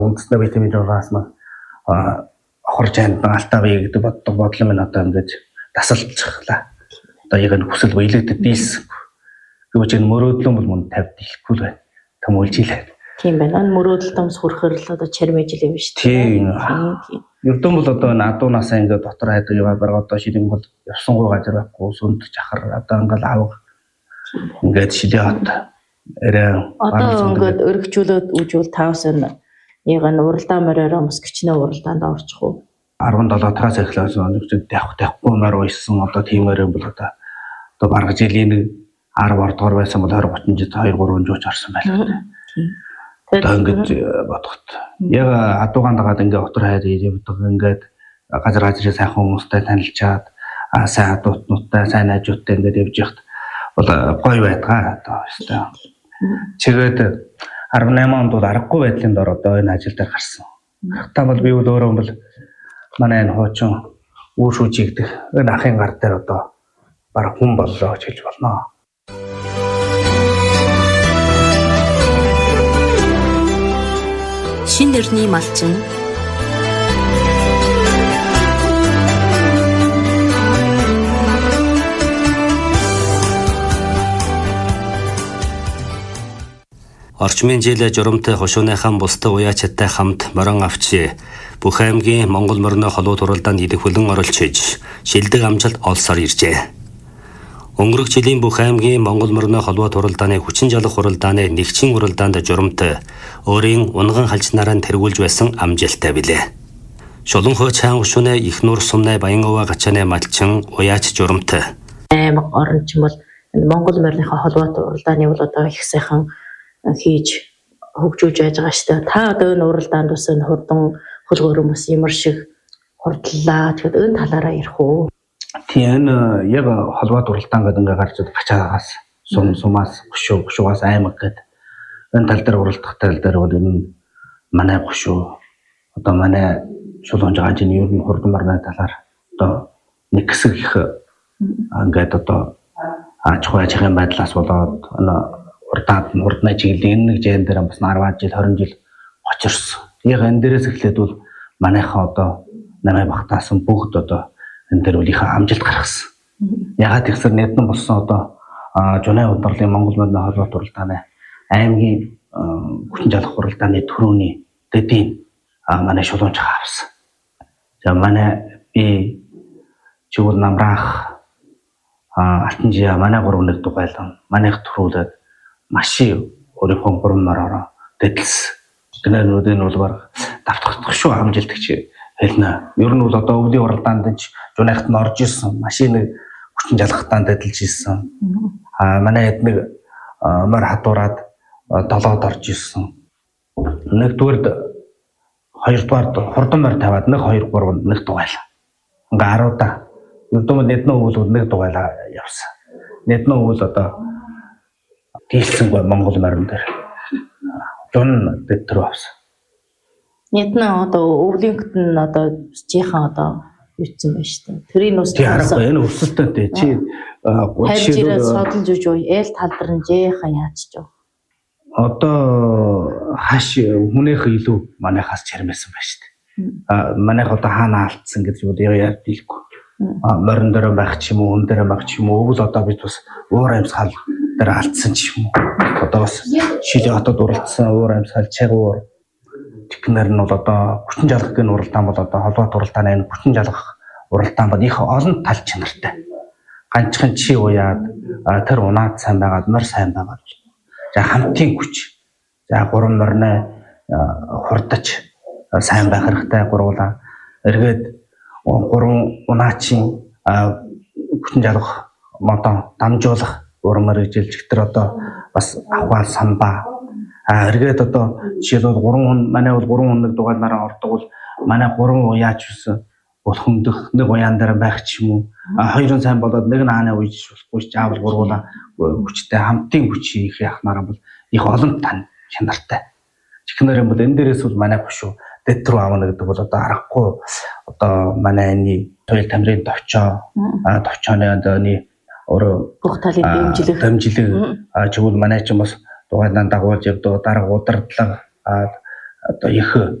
үндэсний витамин жургаас маань хурж андна алтавыг гэдэг бодлоо минь одоо ингэж тасалчихлаа. Одоо яг нь хүсэл биелэгдэд дийлсэн. Гэвч энэ мөрөөдлөн бол мөн 50 дийлэхгүй л байна. Төмөлжилээ. Тийм байна. Мөрөөдөл домс хүрхэр л одоо чармэжил юм шүү дээ. Тийм. Ердөө бол одоо надуунаас ингээд дотор хайдаг яваа бараг одоо шилэн бол явсангүй газар байхгүй сүнд жахар одоо ингээд авах ингээд шилээ хот одоо ингээд өргөжүүлээд үжүүл 5 сар яг нь уралдаан мороор москвичнээ уралдаанд орчих уу? 17 тараас эхлээс оногчд тавихгүй морь уйсан одоо тиймээр бол одоо бараг жилийн 10 дугаар байсан бол 20 30 жил 2 3 жууч орсон байлаа. Одоо ингэж бодоход яг адуугаан дагаад ингээ отор хайр явдаг ингээд газар газрын сайхан хүмүүстэй танилцаад сайн адуутнуудтай сайн найзуудтай ингээд явж яхад бол гоё байдгаа одоо өстой. Чигээд 18 онд бол аргагүй байдлын дор одоо энэ ажил дээр гарсан. Та бол би бол өөрөө бол манай энэ хуучин үүш үжигдэх энэ ахын гар дээр одоо бараг хүн боллоо гэж хэлж болно. Шинэ нэрний малчин Орчмын жил журамтай хошууныхан бусдад уяачтай хамт морон авчи бүх аймгийн Монгол морины холбоо туралдаанд идэвхлэн оролж хийж шилдэг амжилт олсоор иржээ. Өнгөрөх жилийн бүх аймгийн Монгол морины холбоо туралдааны хүчин жалах уралдааны нэгчин уралдаанд журамтай өөрийн унган халжнаараа тэргүүлж байсан амжилттай билээ. Шулуун хооч хаан хошууны их нуур сумнай Баянгова гачааны малчин уяач журамтай. Аймаг орон ч юм бол Монгол морийнхаа холбоо туралдааны бол одоо их сайхан хийж хөгжүүлж байж байгаа шүү дээ. Та одоо энэ уралдаанд бас энэ хурдан хөлгөөрөм бас ямар шиг хурдлаа. Тэгэхээр энэ талаараа ярих уу? Тийм энэ яг холбоо уралдаан гэдэг ингээ гарч ирдэг гачаагаас сумаас гушуугаас аймаг гэдэг энэ тал дээр уралдах тал дээр бол энэ манай гушуу одоо манай шулуун жагааны ер нь хурдан марны талаар одоо нэг хэсэг их ингээд одоо ачхуу ажихын байдлаас болоод урднаа чиглэлийн нэг жаан дээр бас 10 жил 20 жил очирсон. Яг энэ дээрээс эхлээд бол манайхаа одоо намайг багтаасан бүгд одоо энэ дээр үлийнхээ амжилт гаргасан. Ягаад гэвэл нэгэн болсон одоо Жунай ударлын Монгол морины холбоо туралдааны аймгийн хүчин жалах уралдааны төрөний дэдийн манай шулуунч авсан. За манай би чигүүл намраах алтанжи манай 3 дугайлан манайх төрүүлээд машин өөрийнхөө 3 мороор дэдэлсэн. Гэнээнүүд нь бол баг давтагдах шүү амжилт гэж хэлнэ. Ер нь бол одоо өвлийн уралдаанд ч Жунайхад нь орж ирсэн машины хүчин жалгахтаа дэдэлж ирсэн. Манай хэд нэг морь хадуураад долоод орж ирсэн. Нэгдүгээр хоёрдугаар хурдан морь тавиад 1 2 3 нэг дугайлаа. Ингээ 10 да. Ердөө нэгэн өвөл нэг дугайлаа явсан. Нэгэн өвөл одоо дийлсэнгүй Монгол морин дээр. Жун дэтрүү авсан. Нэгэн одоо өвлийнхэд нь одоо жихан одоо юуцсан байна шүү дээ. Тэрийн ус авсан. Энэ өсөлтөнтэй чи 30 жирээ содолж үж уу ээл талдар нь жихан яачж юу. Одоо хаш хүнийх илүү манайхаас чармайсан байна шүү дээ. Манайх одоо хаана алдсан гэж юу яа дийлэхгүй. Морин дээр байх ч юм уу, хүн дээр байх ч юм уу, өвөл одоо бид бас уур амьсгал дээр алдсан ч юм уу. Одоо бас шилээ хотод уралдсан уур амьсгал чагуур технэр нь бол одоо хүчин жалгах гэн уралдаан бол одоо холбоо уралдааны энэ хүчин жалгах уралдаан бол их олон тал чанартай. Ганцхан чи уяад тэр унаад сайн байгаад морь сайн байгаад. За хамтын хүч. За 3 морины хурдаж сайн байх хэрэгтэй гурвуулаа. Эргээд 3 унаачийн хүчин жалгах модон дамжуулах урмаар жилжих тэр одоо бас аваа самбаа эргээд одоо жишээлбэл 3 хүн манай бол 3 хүн нэг дугаалнараа ордог бол манай 3 уяач үсэн болохомдох нэг уяан дээр байх ч юм уу хоёрын сайн болоод нэг нь хаана уйж болохгүй ч аавал гурвуулаа хүчтэй хамтын хүч их яхнараа бол их олон тань чанартай. Чихнэр юм бол энэ дээрээс бол манай гушуу дэд рүү авна гэдэг бол одоо аргагүй одоо манай энэ соёл тамирын товчооны одоо өөрөө бүх талын дэмжлэг чигүүл манай ч юм бас дугаалан дагуулж явдаг дарга удирдлага одоо их